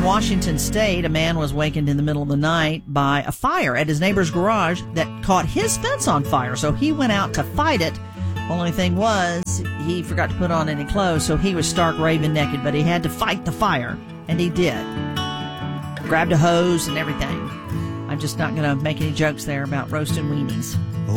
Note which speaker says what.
Speaker 1: Washington State, a man was wakened in the middle of the night by a fire at his neighbor's garage that caught his fence on fire. So he went out to fight it. Only thing was, he forgot to put on any clothes, so he was stark raving naked, but he had to fight the fire, and he did. Grabbed a hose and everything. I'm just not going to make any jokes there about roasting weenies.